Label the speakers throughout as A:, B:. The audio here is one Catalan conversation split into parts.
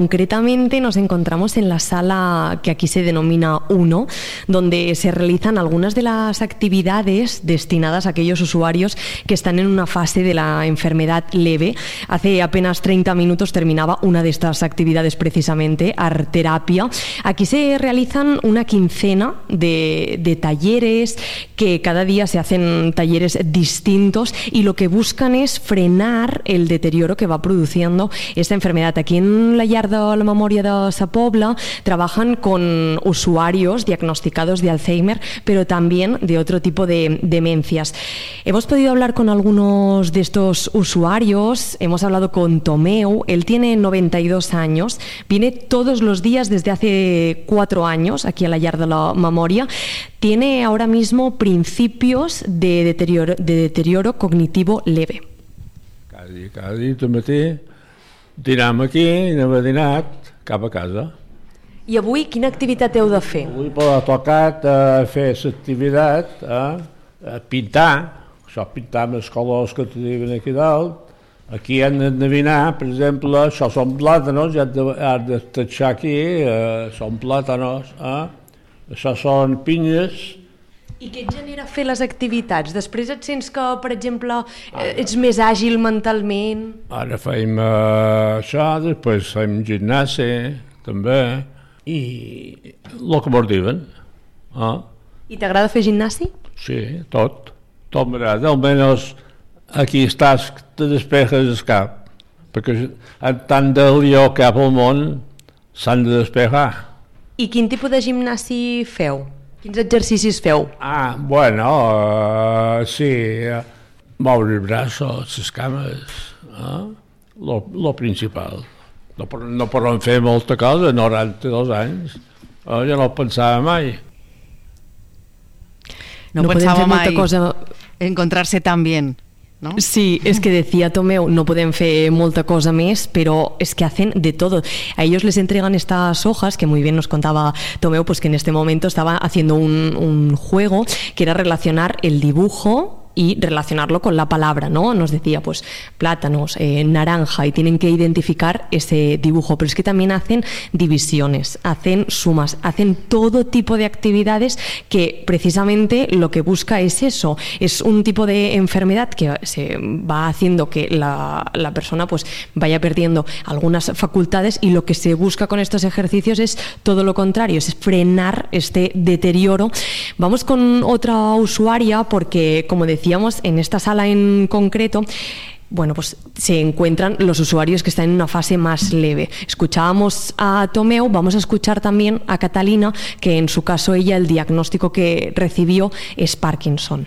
A: Concretamente nos encontramos en la sala que aquí se denomina 1, donde se realizan algunas de las actividades destinadas a aquellos usuarios que están en una fase de la enfermedad leve. Hace apenas 30 minutos terminaba una de estas actividades precisamente, arterapia. Aquí se realizan una quincena de talleres, que cada día se hacen talleres distintos y lo que buscan es frenar el deterioro que va produciendo esta enfermedad. Aquí en la llar de la Memòria de Sa Pobla trabajan con usuarios diagnosticados de Alzheimer, pero también de otro tipo de demencias. Hemos podido hablar con algunos de estos usuarios, hemos hablado con Tomeu, él tiene 92 años, viene todos los días desde hace 4 años aquí a la llar de la Memòria, tiene ahora mismo principios de deterioro cognitivo leve.
B: Cada dia tot matí dinam aquí i anem a dinat cap a casa.
A: I avui quina activitat heu de fer?
B: Avui ha tocat fer l'activitat, pintar, això pintar amb els colors que tenim aquí dalt. Aquí han d'endevinar, per exemple, això són plàtanos, ja has de tatxar aquí, són plàtanos, això són pinyes.
A: I què et genera fer les activitats? Després et sents que, per exemple, ets més àgil mentalment?
B: Ara fem això, després fem gimnàsia, també, i el que mos diuen.
A: I t'agrada fer gimnàsia?
B: Sí, tot m'agrada, almenys aquí estàs, te despejes el cap, perquè amb tant de lió cap al món s'han de despejar.
A: I quin tipus de gimnàsia feu? Quins exercicis feu?
B: Bueno, sí, moure els braços, les cames, lo principal. No podem fer molta cosa, 92 anys, jo no ho pensava mai.
C: No pensaba mai encontrarse tan bien, ¿no?
A: Sí, es que decía Tomeu, no pueden hacer molta cosa más, pero es que hacen de todo. A ellos les entregan estas hojas, que muy bien nos contaba Tomeu, pues que en este momento estaba haciendo un juego que era relacionar el dibujo y relacionarlo con la palabra, ¿no? Nos decía, pues, plátanos, naranja, y tienen que identificar ese dibujo, pero es que también hacen divisiones, hacen sumas, hacen todo tipo de actividades que precisamente lo que busca es eso, es un tipo de enfermedad que se va haciendo que la persona pues vaya perdiendo algunas facultades, y lo que se busca con estos ejercicios es todo lo contrario, es frenar este deterioro. Vamos con otra usuaria porque, como decíamos, en esta sala en concreto, bueno, pues se encuentran los usuarios que están en una fase más leve. Escuchábamos a Tomeu, vamos a escuchar también a Catalina, que en su caso ella el diagnóstico que recibió es Parkinson.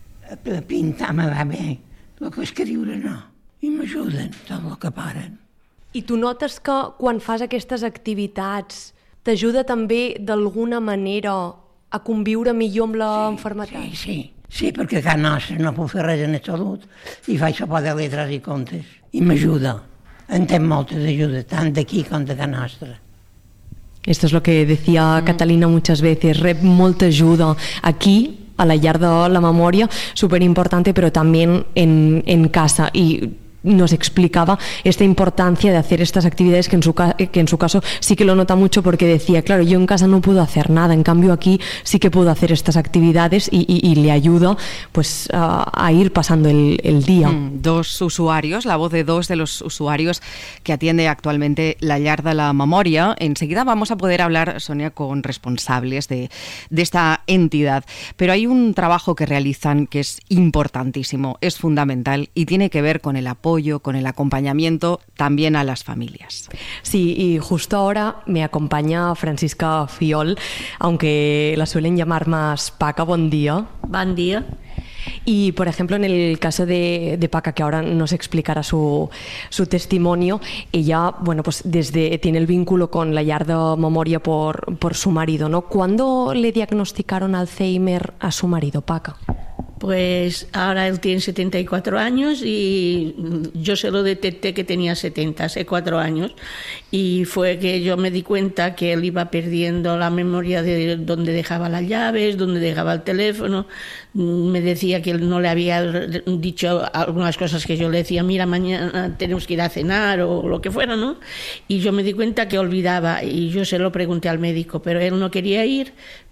D: Pintar me va bé, el que escriure no, i m'ajuden tot el que paren.
A: I tu notes que quan fas aquestes activitats t'ajuda també d'alguna manera a conviure millor amb l'enfermetat?
D: Sí, perquè a casa nostra no puc fer res en salut i faig sopar de lletres i contes i m'ajuda. En té molta d'ajuda, tant d'aquí com de casa nostra.
A: Esto es lo que decía Catalina muchas veces, rep molta ayuda aquí, a la llar de la Memòria, súper importante, pero también en casa, y nos explicaba esta importancia de hacer estas actividades que en su caso sí que lo nota mucho, porque decía, claro, yo en casa no puedo hacer nada, en cambio aquí sí que puedo hacer estas actividades y le ayuda pues a ir pasando el día.
C: Dos usuarios, la voz de dos de los usuarios que atiende actualmente la llar de la Memòria. Enseguida vamos a poder hablar, Sonia, con responsables de esta entidad, pero hay un trabajo que realizan que es importantísimo, es fundamental y tiene que ver con el apoyo, con el acompañamiento también a las familias.
A: Sí, y justo ahora me acompaña Francisca Fiol, aunque la suelen llamar más Paca. Buen día.
E: Buen día.
A: Y, por ejemplo, en el caso de Paca, que ahora nos explicará su testimonio, ella, bueno, pues tiene el vínculo con la llar de Memòria por su marido, ¿no? ¿Cuándo le diagnosticaron Alzheimer a su marido, Paca?
E: Pues ahora él tiene 74 años y yo se lo detecté que tenía 70, hace 4 años. Y fue que yo me di cuenta que él iba perdiendo la memoria de dónde dejaba las llaves, dónde dejaba el teléfono. Me decía que él no le había dicho algunas cosas que yo le decía, mira, mañana tenemos que ir a cenar o lo que fuera, ¿no? Y yo me di cuenta que olvidaba y yo se lo pregunté al médico, pero él no quería ir.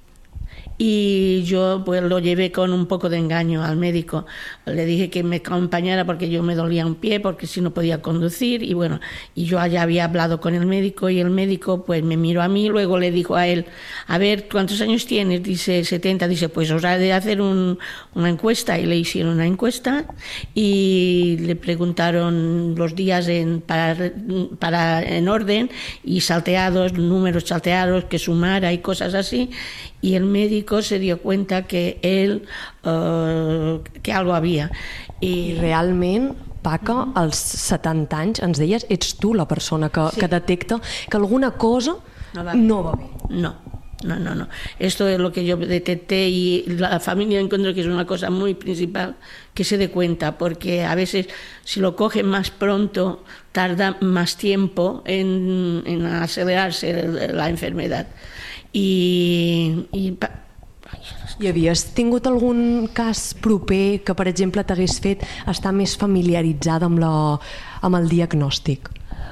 E: Y yo pues lo llevé con un poco de engaño al médico. Le dije que me acompañara porque yo me dolía un pie, porque si no podía conducir. Y bueno, y yo ya había hablado con el médico y el médico pues me miró a mí, luego le dijo a él, a ver, ¿cuántos años tienes? Dice 70, dice, pues os ha de hacer una encuesta. Y le hicieron una encuesta y le preguntaron los días en orden y salteados, números salteados, que sumara y cosas así. Y el médico se dio cuenta que él, que algo havia.
A: I realment, Paca, als 70 anys, ens deies, ets tu la persona que detecta que alguna cosa no va bé.
E: No. Esto es lo que yo detecté y la familia encuentro que es una cosa muy principal que se dé cuenta, porque a veces si lo cogen más pronto tarda más tiempo en acelerarse la enfermedad. I
A: havies tingut algun cas proper que, per exemple, t'hagués fet estar més familiaritzada amb el diagnòstic?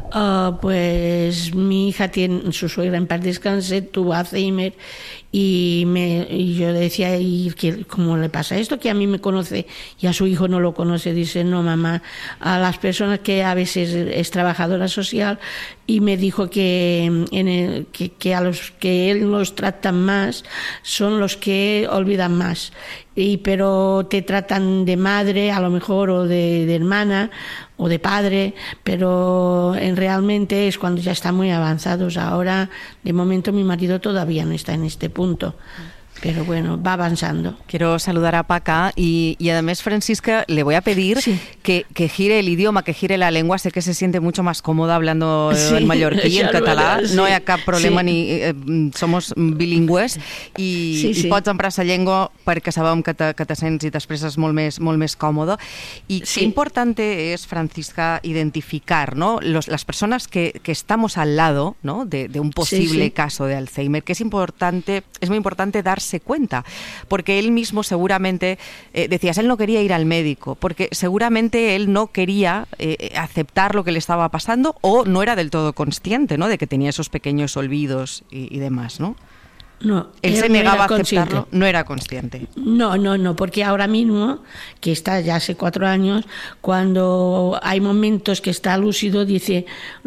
E: Pues mi hija tiene, su suegra en paz descanse, tuvo Alzheimer y yo decía, ¿y cómo le pasa esto? Que a mí me conoce y a su hijo no lo conoce. Dice, no mamá, a las personas que a veces es trabajadora social, y me dijo que a los que él los trata más son los que olvidan más. Pero te tratan de madre a lo mejor o de hermana o de padre, pero realmente es cuando ya están muy avanzados. Ahora, de momento, mi marido todavía no está en este punto. Pero bueno, va avanzando.
C: Quiero saludar a Paca y además, Francisca, le voy a pedir que gire el idioma, que gire la lengua. Sé que se siente mucho más cómoda hablando en mallorquí, en català. No hi ha cap problema, ni somos bilingües i pots emprar la llengua perquè sabem que te sents i t'expresses molt més còmode. Y qué importante es, Francisca, identificar, ¿no?, las personas que estamos al lado, ¿no?, de un posible caso de Alzheimer, que es muy importante darse cuenta, porque él mismo seguramente, decías, él no quería ir al médico, porque seguramente él no quería aceptar lo que le estaba pasando o no era del todo consciente, ¿no?, de que tenía esos pequeños olvidos y demás, ¿no?
E: No,
C: él se negaba a aceptarlo, no era consciente.
E: No, porque ahora mismo, que está ya hace 4 años, cuando hay momentos que está lúcido, dice,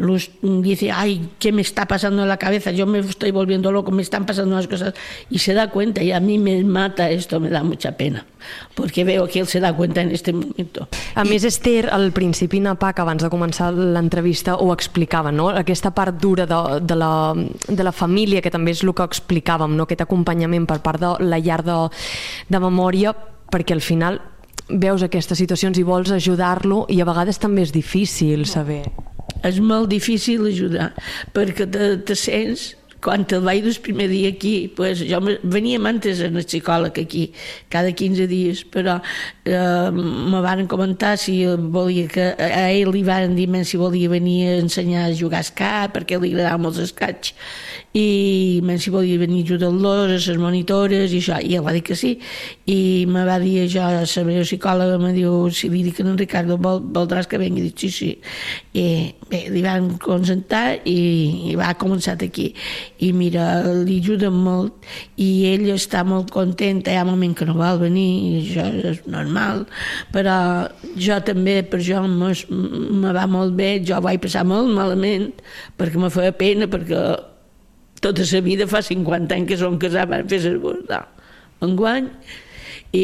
E: ay, ¿qué me está pasando en la cabeza? Yo me estoy volviendo loco, me están pasando las cosas, y se da cuenta, y a mí me mata esto, me da mucha pena, porque veo que él se da cuenta en este momento.
A: A més, Esther, al principi Paca, abans de començar l'entrevista, ho explicava, no?, aquesta part dura de la família, que també és el que explicàvem, no?, aquest acompanyament per part de la llar de memòria, perquè al final veus aquestes situacions i vols ajudar-lo i a vegades també és difícil saber.
E: És molt difícil ajudar, perquè te sents... Quan el vaig el primer dia aquí, pues, jo veníem antes en el psicòleg aquí, cada 15 dies, però me van comentar si volia que a ell li van dir si volia venir a ensenyar a jugar a escac, perquè li agradava molt l'escaig, i si volia venir a ajudar-los a les monitores i això, i ell va dir que sí, i me va dir jo, la meva psicòloga me diu, si li dic a en Ricardo voldràs que vengui? I dic sí, i bé, li van consentar i va començar aquí. I mira, li ajuda molt i ell està molt content. Hi ha un moment que no vol venir i això és normal, però jo també, per jo me va molt bé. Jo vaig passar molt malament perquè me feia pena, perquè tota la vida fa 50 anys que som casats, van fer l'esbordar enguany, i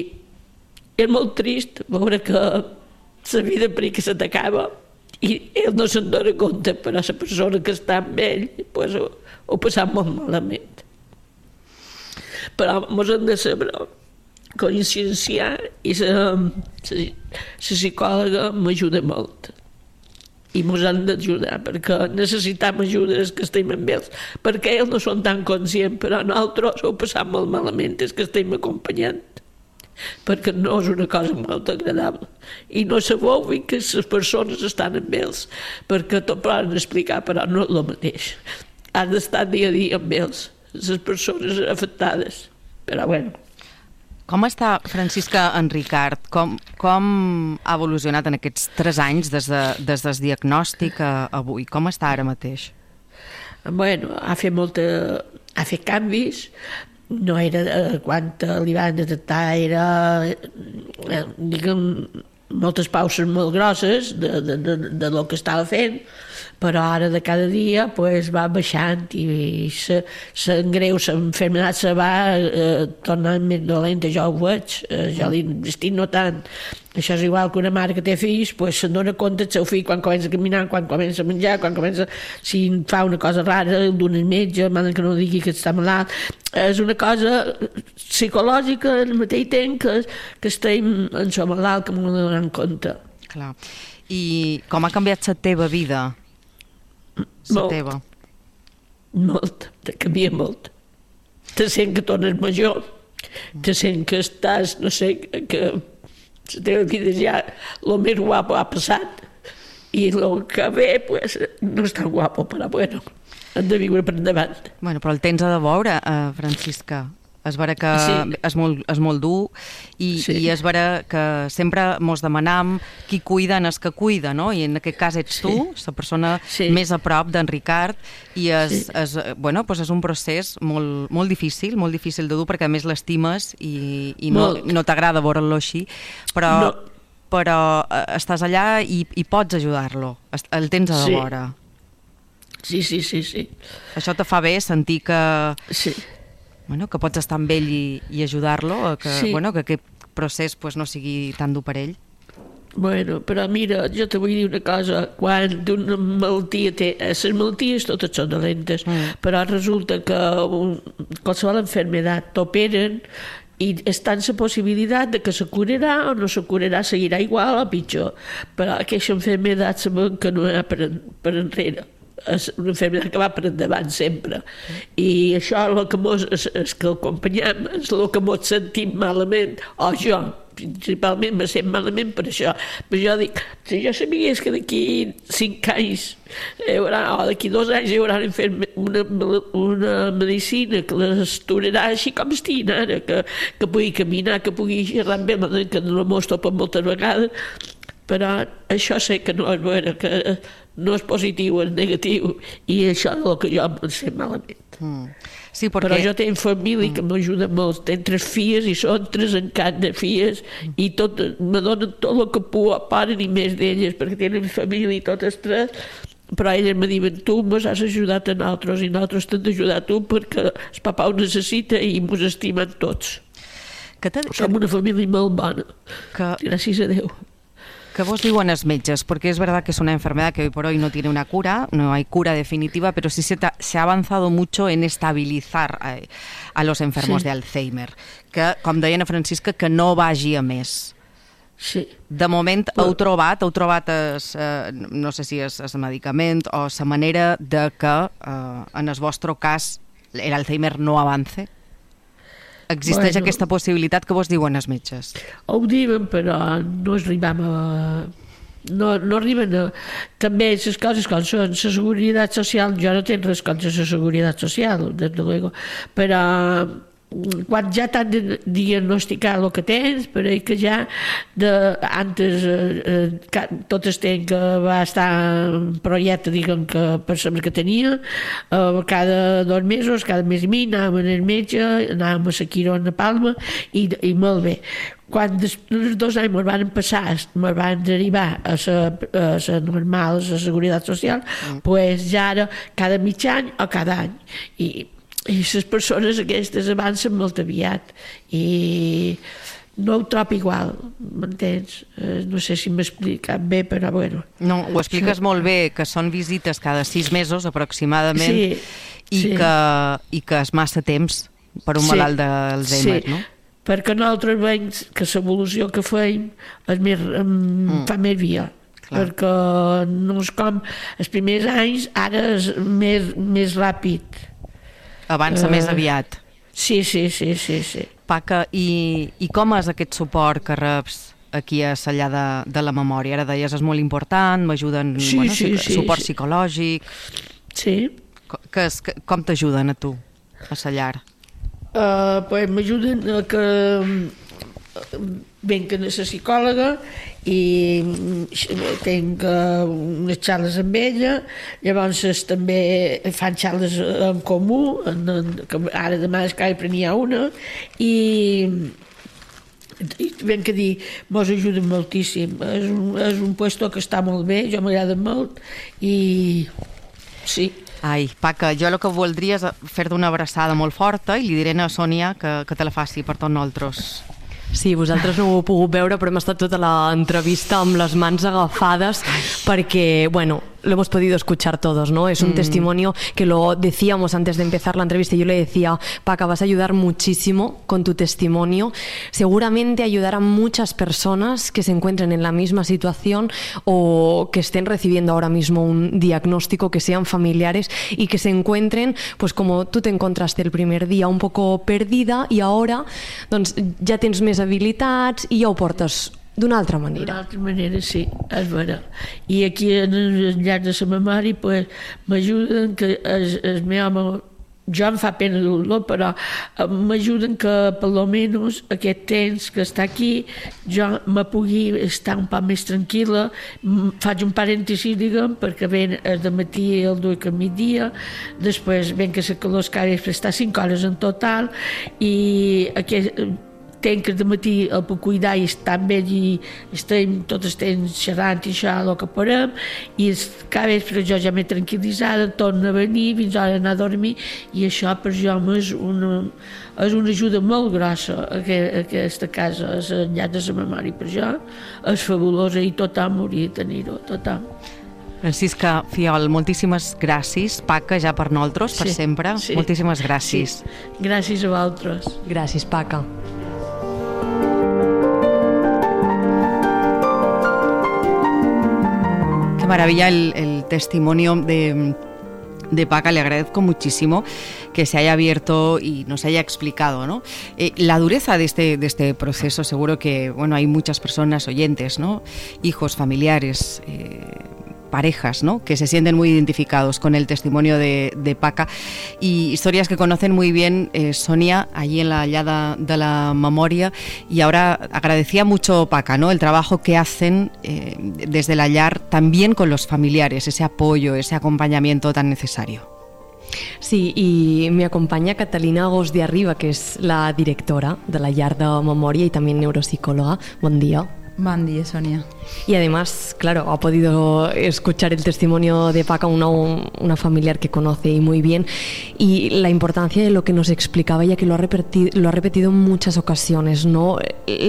E: és molt trist veure que la vida per que se t'acaba i ell no se'n dona compte, però la persona que està amb ell pues, ho ha passat molt malament. Però ens hem de saber conscienciar i la psicòloga m'ajuda molt. I ens han d'ajudar, perquè necessitem ajuda els que estem amb ells, perquè ells no són tan conscients, però nosaltres ho hem passat molt malament, els que estem acompanyant. perquè no és una cosa molt agradable. I no sabeu que les persones estan amb ells, perquè t'ho poden explicar, però no és el mateix. Has d'estar dia a dia amb ells, les persones afectades. Però bueno.
C: Com està, Francisca, en Ricard? Com ha evolucionat en aquests 3 anys des del diagnòstic a avui? Com està ara mateix?
E: Bueno, ha fet canvis. No era, quan li van detectar, era, diguem, moltes pauses molt grosses de lo que estava fent, però ara de cada dia pues, va baixant i l'enfermedad se va tornant més dolenta, jo ho veig, jo l'estic notant. Això és igual que una mare que té fills, pues, se'n dona compte el seu fill quan comença a caminar, quan comença a menjar, si fa una cosa rara, el d'un metge, manda que no digui que està malalt. És una cosa psicològica al mateix temps que estem en so malalt, que m'ho donem compte.
C: Clar. I com ha canviat la teva vida?
E: Molt, canvia molt. Te sent que tornes major, te sent que estàs, no sé, que la teva vida ja el més guapo ha passat i el que ve pues, no és tan guapo, però bueno, hem de viure per endavant.
C: Bueno, però el tens a de veure, Francisca. És vera que sí. és molt dur i és vera que sempre mos demanam qui cuida en el que cuida, no? I en aquest cas ets tu, la persona més a prop d'en Ricard, i és un procés molt difícil de dur, perquè a més l'estimes i no t'agrada veure-lo així, però estàs allà i pots ajudar-lo, el tens a de veure.
E: Sí.
C: Això te fa bé sentir que... Sí. Bueno, que pots estar amb ell i ajudar-lo, que aquest procés no sigui tan dur per ell.
E: Bueno, però mira, jo te vull dir una cosa, quan una malaltia té... Les malalties totes són dolentes, però resulta que qualsevol malaltia t'operen i està en la possibilitat de que se curarà o no se curarà, seguirà igual o pitjor. Però aquesta malaltia sabem que no és per enrere. És una malaltia que va per endavant sempre, i això és que acompanyem, és el que ens sentim malament, o jo principalment me sent malament per això. Però jo dic, si jo sabies que d'aquí 5 anys o d'aquí 2 anys hi haurà una medicina que l'esturarà així com estiguin ara, que pugui caminar, que pugui xerrar bé, que no m'ho topen moltes vegades, però això sé que no és vera, que no és positiu, és negatiu, i això és el que jo em sent malament.
C: Sí, perquè...
E: Però jo tinc família que m'ajuda molt, tinc 3 filles i són 3 encants de filles i me donen tot el que poden i més d'elles, perquè tenen família i totes 3, però elles me diuen, tu mos has ajudat a nosaltres i nosaltres t'hem d'ajudar a tu perquè el papà ho necessita i mos estimen tots. Som una família molt bona, gràcies a Déu.
C: ¿Qué vos diuen els metges? Porque es verdad que es una enfermedad que hoy por hoy no tiene una cura, no hay cura definitiva, pero sí se ha avanzado mucho en estabilizar a los enfermos de Alzheimer, que, com deia Ana Francisca, que no vagi a més.
E: Sí.
C: De moment heu trobat no sé si és el medicament o la manera de que en el vostre cas l'Alzheimer no avance? Existeix aquesta possibilitat que vos diuen els metges?
E: Ho diuen, però no arribem a... No arriben a... També les coses com són la seguretat social, jo no tinc res contra la seguretat social, desde luego, però quan ja t'han de diagnosticar el que tens, per que ja antes totes tenen que va estar en projecte, diguem, que per saber que tenia, cada 2 mesos, cada mes i mig anàvem al metge, anàvem a la Quirona Palma i molt bé. Quan els 2 anys me'n van passar, me'n van derivar a la normal, a la seguretat social, doncs ja ara cada mig any o cada any. I les persones aquestes avancen molt aviat i no ho trobo igual, m'entens? No sé si m'he explicat bé, però bueno.
C: No, ho expliques molt bé, que són visites cada 6 mesos aproximadament i que és massa temps per un malalt d'Alzheimer, no?
E: Perquè nosaltres veiem que l'evolució que feim fa més via. Perquè no és com els primers anys, ara és més ràpid.
C: Avança més aviat.
E: Sí.
C: Paca, i com és aquest suport que reps aquí a la llar de la memòria? Ara deies, és molt important, m'ajuden, suport psicològic...
E: Sí.
C: Com t'ajuden a tu, a la llar?
E: Pues m'ajuden que venc a la psicòloga i tinc unes xarles amb ella, llavors també fan xarles en comú, que ara demà encara n'hi ha una, i ben que dir, mos ajuden moltíssim. És un puesto que està molt bé, jo m'agrada molt, i sí.
C: Ai, Paca, jo el que voldria és fer-te una abraçada molt forta i li diré a Sònia que te la faci per tots nosaltres.
A: Sí, vosaltres no ho heu pogut veure, però hem estat tota l'entrevista amb les mans agafades perquè, bueno, lo hemos podido escuchar todos, ¿no? Es un testimonio que lo decíamos antes de empezar la entrevista. Yo le decía, Paca, vas a ayudar muchísimo con tu testimonio. Seguramente ayudará a muchas personas que se encuentren en la misma situación o que estén recibiendo ahora mismo un diagnóstico, que sean familiares y que se encuentren, pues como tú te encontraste el primer día, un poco perdida i ara doncs, ja tens més habilitats i ja ho portes d'una altra manera.
E: D'una altra manera, sí, és vera. I aquí en el llar de la memòria pues, m'ajuden que el meu home, jo em fa pena dur-lo, però m'ajuden que per lo menos aquest temps que està aquí jo me pugui estar un poc més tranquil·la. Faig un parèntesi, diguem, perquè ven el de matí i el duc a migdia, després ven que la calor que ara està 5 hores en total i aquest tenc que de matí el puc cuidar i estar amb ell i tots estem xerrant i això el que podem i cada vespre jo ja m'he tranquil·litzada, torno a venir fins a hora d'anar a dormir i això per jo és una ajuda molt grossa aquesta casa, la llar de la memòria per jo és fabulosa i tothom hauria de tenir-ho, tothom.
C: Francisca Fiol, moltíssimes gràcies. Paca, ja per nosaltres, per sempre. Sí. Moltíssimes gràcies.
E: Sí. Gràcies a vosaltres.
A: Gràcies, Paca.
C: Maravilla el testimonio de Paca, le agradezco muchísimo que se haya abierto y nos haya explicado, ¿no? La dureza de este proceso, seguro que hay muchas personas oyentes, ¿no? Hijos, familiares, parejas, ¿no? Que se sienten muy identificados con el testimonio de Paca y historias que conocen muy bien Sonia allí en la llar de la memoria. Y ahora agradecía mucho Paca, ¿no? El trabajo que hacen desde la llar también con los familiares, ese apoyo, ese acompañamiento tan necesario.
A: Sí, y me acompaña Catalina Gos de Arriba, que es la directora de la llar de memoria y también neuropsicóloga. Buen día.
F: Buen día, Sonia.
A: Y además, claro, ha podido escuchar el testimonio de Paca, una familiar que conoce y muy bien, y la importancia de lo que nos explicaba, ya que lo ha repetido en muchas ocasiones, ¿no?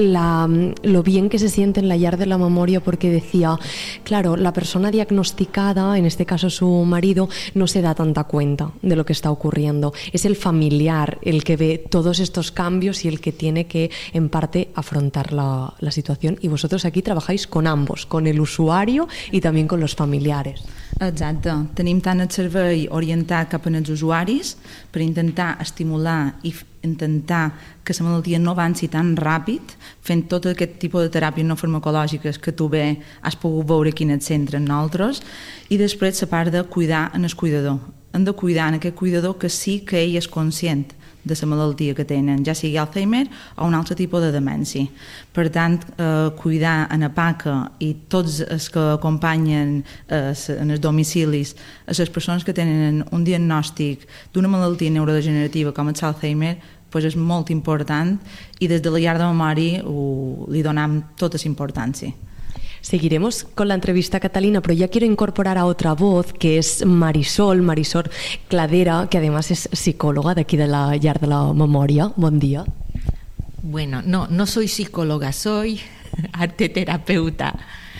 A: Lo bien que se siente en la llar de la memoria, porque decía, claro, la persona diagnosticada, en este caso su marido, no se da tanta cuenta de lo que está ocurriendo. Es el familiar el que ve todos estos cambios y el que tiene que, en parte, afrontar la situación. Y vosotros aquí trabajáis con ambos, con el usuario y también con los familiares.
F: Exacte. Tenim tant el servei orientat cap als usuaris per intentar estimular i intentar que la malaltia no avanci tan ràpid, fent tot aquest tipus de teràpies no farmacològiques que tu bé has pogut veure aquí en el centre en nosaltres, i després la part de cuidar en el cuidador. Hem de cuidar en aquest cuidador que sí que ell és conscient de la malaltia que tenen, ja sigui Alzheimer o un altre tipus de demència. Per tant, cuidar en la Paca i tots els que acompanyen en els domicilis a les persones que tenen un diagnòstic d'una malaltia neurodegenerativa com és Alzheimer, és molt important i des de la llar de memòria li donem tota la importància.
A: Seguiremos con la entrevista a Catalina, pero ya quiero incorporar a otra voz, que es Marisol Cladera, que además es psicóloga de aquí de la llar de la memoria. Buen día.
G: Bueno, no soy psicóloga, soy arteterapeuta.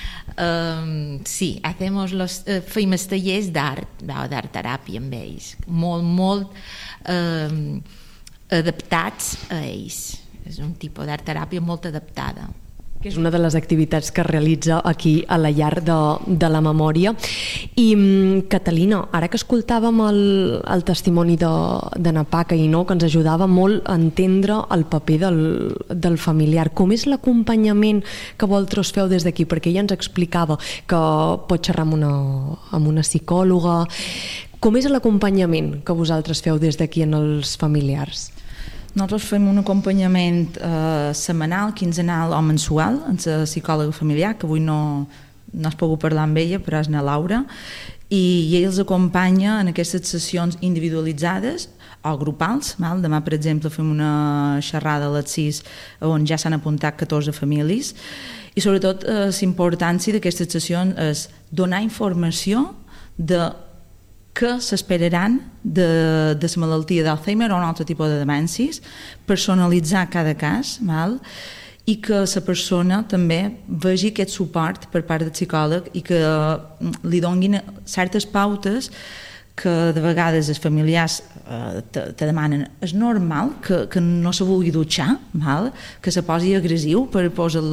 G: Sí, hacemos fem els tallers d'art teràpia amb ells, molt adaptats a ells. És un tipus d'art teràpia molt adaptada.
A: que és una de les activitats que es realitza aquí a la llar de la memòria. I Catalina, ara que escoltàvem el testimoni de Napaca i que ens ajudava molt a entendre el paper del familiar, com és l'acompanyament que vosaltres feu des d'aquí? Perquè ella ens explicava que pot xerrar amb una psicòloga. Com és l'acompanyament que vosaltres feu des d'aquí en els familiars?
F: Nosaltres fem un acompanyament setmanal, quinzenal o mensual amb la psicòloga familiar, que avui no has pogut parlar amb ella, però és na Laura, i ella els acompanya en aquestes sessions individualitzades o grupals. Demà, per exemple, fem una xerrada a les 6 on ja s'han apuntat 14 famílies, i sobretot la importància d'aquestes sessions és donar informació de que s'esperaran de la malaltia d'Alzheimer o un altre tipus de demències, personalitzar cada cas, i que la persona també vegi aquest suport per part del psicòleg i que li donin certes pautes que de vegades els familiars te demanen. És normal que no se vulgui dutxar, que se posi agressiu per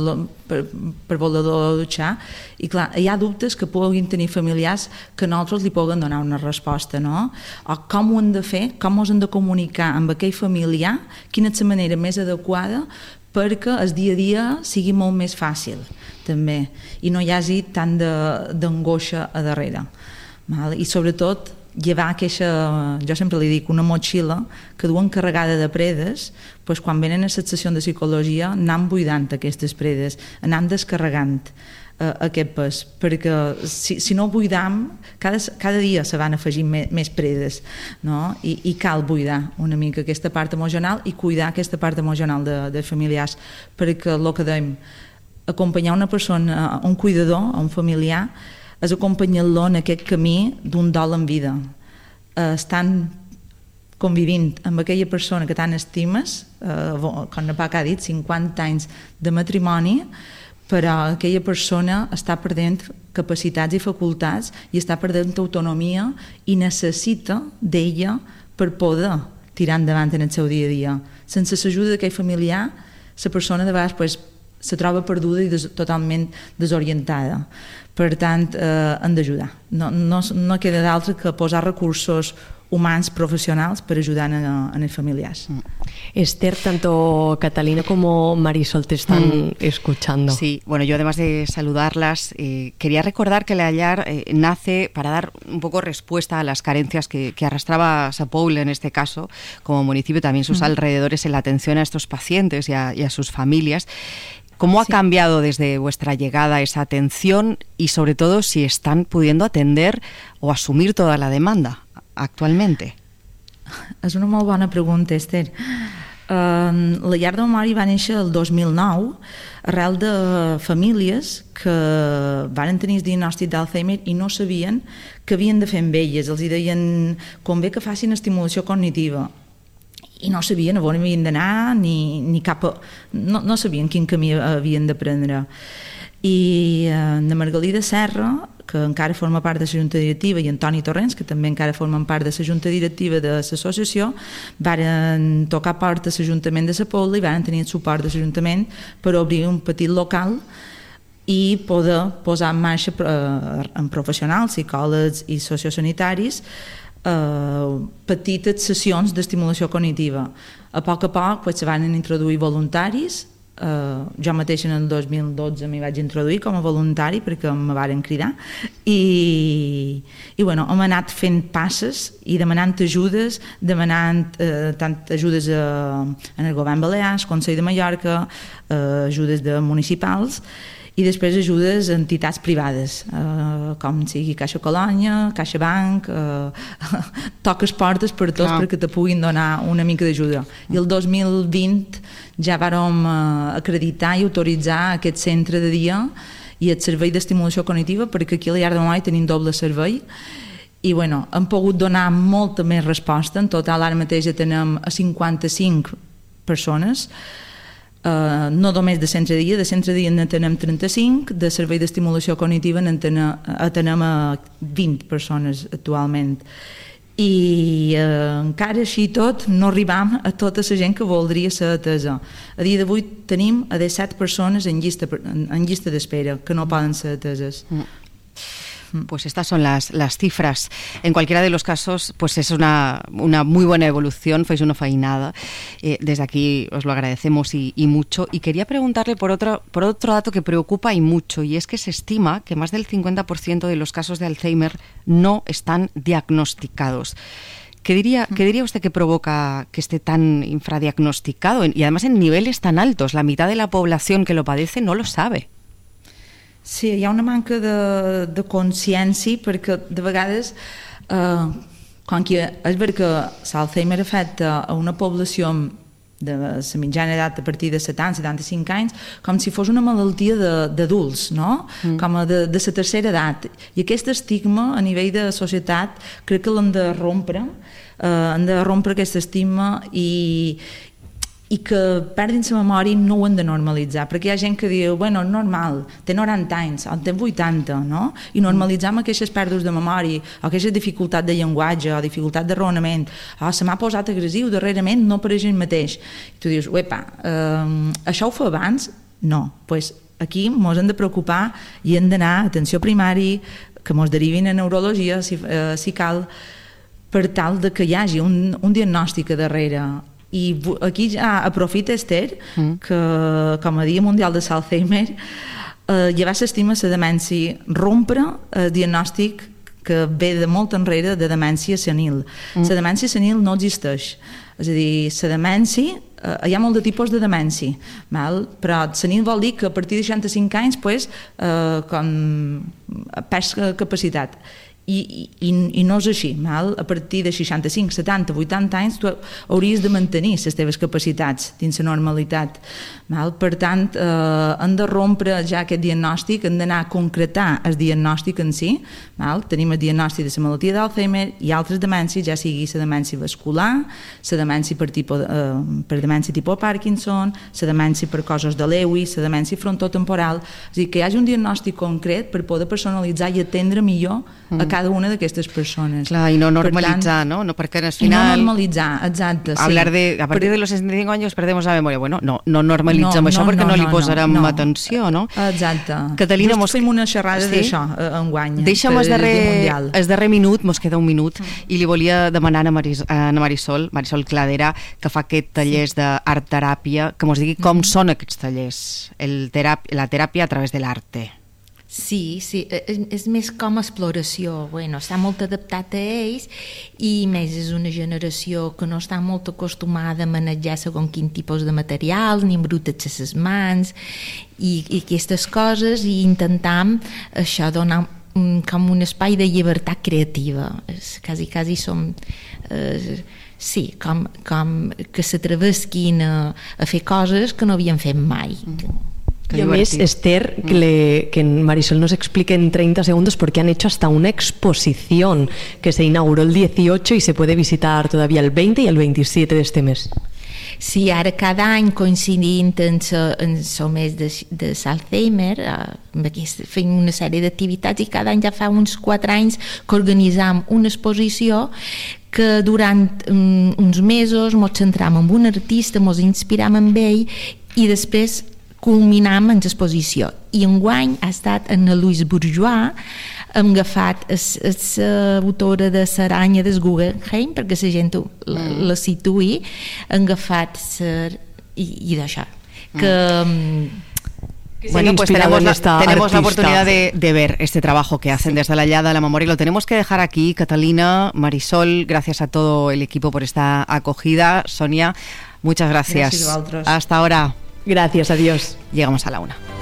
F: voler dutxar, i clar, hi ha dubtes que puguin tenir familiars que nosaltres li puguen donar una resposta, no? O com ho hem de fer, com ens hem de comunicar amb aquell familiar, quina és la manera més adequada perquè el dia a dia sigui molt més fàcil, també, i no hi hagi tant d'angoixa a darrere. I sobretot llevar aquesta, jo sempre li dic, una motxilla que duen carregada de predes, doncs quan venen a la sessió de psicologia anant buidant aquestes predes, anant descarregant aquest pes, perquè si no buidam, cada dia se van afegint més predes, no? I cal buidar una mica aquesta part emocional i cuidar aquesta part emocional de familiars, perquè el que dèiem, acompanyar una persona, un cuidador, un familiar, és acompanyar-lo en aquest camí d'un dol en vida. Estan convivint amb aquella persona que tant estimes, com Napaca ha dit, 50 anys de matrimoni, però aquella persona està perdent capacitats i facultats i està perdent autonomia i necessita d'ella per poder tirar endavant en el seu dia a dia. Sense l'ajuda d'aquell familiar, la persona de vegades se troba perduda i totalment desorientada. Per tant, hem d'ajudar. No queda d'altre que posar recursos humanos, profesionales, para ayudar en los familiares.
A: Esther, tanto Catalina como Marisol te están escuchando.
C: Sí, bueno, yo además de saludarlas, quería recordar que la Llar nace para dar un poco respuesta a las carencias que arrastraba Sa Pobla, en este caso, como municipio, también sus alrededores, en la atención a estos pacientes y a sus familias. ¿Cómo ha cambiado desde vuestra llegada esa atención y, sobre todo, si están pudiendo atender o asumir toda la demanda actualmente?
F: És una molt bona pregunta, Esther. La Llar de Memòria va néixer el 2009 arrel de famílies que van tenir el diagnòstic d'Alzheimer i no sabien què havien de fer amb elles. Els deien, convé que facin estimulació cognitiva. I no sabien on havien d'anar ni cap... No sabien quin camí havien de prendre. I na Margalida Serra, que encara forma part de la Junta Directiva, i Antoni Torrents, que també encara formen part de la Junta Directiva de l'associació, van tocar porta a l'Ajuntament de Sa Pobla i van tenir el suport de l'Ajuntament per obrir un petit local i poder posar en marxa amb professionals, psicòlegs i sociosanitaris petites sessions d'estimulació cognitiva. A poc se van introduir voluntaris. Jo mateix en el 2012 m'hi vaig introduir com a voluntari perquè em varen cridar i bueno, hem anat fent passes i demanant ajudes, tant ajudes en el govern balear, Consell de Mallorca, ajudes de municipals i després ajudes a entitats privades, com sigui Caixa Colònia, Caixa Banc, toques portes per tots perquè te puguin donar una mica d'ajuda. I el 2020 ja vàrem acreditar i autoritzar aquest centre de dia i el servei d'estimulació cognitiva, perquè aquí a la Llar de Memòria tenim doble servei i bueno, hem pogut donar molta més resposta. En total ara mateix ja tenem 55 persones, no només de centre de dia en tenem 35, de servei d'estimulació cognitiva en tenem a 20 persones actualment. i encara així tot no arribam a tota la gent que voldria ser atesa. A dia d'avui tenim a 17 persones en llista d'espera que no poden ser ateses.
C: Pues estas son las cifras. En cualquiera de los casos, pues es una muy buena evolución, fais una fainada. Desde aquí os lo agradecemos y mucho. Y quería preguntarle por otro dato que preocupa y mucho, y es que se estima que más del 50% de los casos de Alzheimer no están diagnosticados. ¿Qué diría usted que provoca que esté tan infradiagnosticado y además en niveles tan altos? La mitad de la población que lo padece no lo sabe.
F: Sí, hi ha una manca de consciència perquè de vegades com que és veritat que l'Alzheimer afecta a una població de la mitjana edat a partir de 70-75 anys com si fos una malaltia d'adults, no? Com a de la tercera edat, i aquest estigma a nivell de societat crec que l'hem de rompre, aquest estigma i que perdin la memòria no ho han de normalitzar, perquè hi ha gent que diu, bueno, normal, té 90 anys, o té 80, no? I normalitzam aquestes pèrdues de memòria, o aquesta dificultat de llenguatge, o dificultat de raonament, o se m'ha posat agressiu darrerament, no per ell mateix. I tu dius, uepa, això ho fa abans? No, doncs aquí ens hem de preocupar i hem d'anar a atenció primària, que ens derivin a neurologia, si cal, per tal de que hi hagi un diagnòstic a darrere. I aquí ja aprofita, Esther, que com a Dia Mundial de l'Alzheimer ja va s'estima la demència, rompre el diagnòstic que ve de molt enrere de demència senil. La demència senil no existeix. És a dir, la demència, hi ha molt de tipus de demència, però senil vol dir que a partir de 65 anys perds capacitat. I no és així, a partir de 65, 70, 80 anys tu hauries de mantenir les teves capacitats dins la normalitat. Per tant, hem de rompre ja aquest diagnòstic, hem d'anar a concretar el diagnòstic en si. Tenim el diagnòstic de la malaltia d'Alzheimer i altres demències, ja sigui la demència vascular, la demència per demència tipus Parkinson, la demència per coses de Lewy, la demència frontotemporal. És a dir, que hi hagi un diagnòstic concret per poder personalitzar i atendre millor a cada una d'aquestes persones.
C: Clar, i no normalitzar, tant, ¿no? Perquè al final...
F: I no normalitzar, exacte.
C: Hablar de, a partir de los 65 años perdemos la memoria. Bueno, no normalitzem això perquè no li posarem atenció, no?
F: Exacte.
C: Catalina,
F: just fem una xerrada d'això enguany.
C: Deixa'm el darrer minut, mos queda un minut, i li volia demanar a Marisol Cladera, que fa aquest tallers d'art teràpia, que mos digui com són aquests tallers, la teràpia a través de l'arte.
G: Sí, és més com exploració, està molt adaptat a ells i més és una generació que no està molt acostumada a manejar segons quin tipus de materials, ni embrutar-se les mans i aquestes coses, i intentam això donar com un espai de llibertat creativa. Quasi som... Sí, com que s'atrevesquin a fer coses que no havien fet mai.
A: Y a més, Esther, que Marisol nos explique en 30 segundos porque han hecho hasta una exposición que se inauguró el 18 y se puede visitar todavía el 20 y el 27 de este mes.
G: Sí, ara cada any coincidint en el mes de l'Alzheimer fem una sèrie d'activitats i cada any ja fa uns 4 anys que organitzam una exposició que durant uns mesos ens centram en un artista, ens inspiram en ell i després culminam en l'exposició. I enguany ha estat en Louise Bourgeois, hem agafat l'autora de l'Aranya del Guggenheim, perquè la gent la situï, hem agafat i d'això.
C: Bueno, pues tenemos la oportunidad de ver este trabajo que hacen desde la Llada a la Memoria. Lo tenemos que dejar aquí. Catalina, Marisol, gracias a todo el equipo por esta acogida. Sonia, muchas gracias.
F: Gracias a vosotros.
C: Hasta ahora.
A: Gracias, adiós.
C: Llegamos a la 1.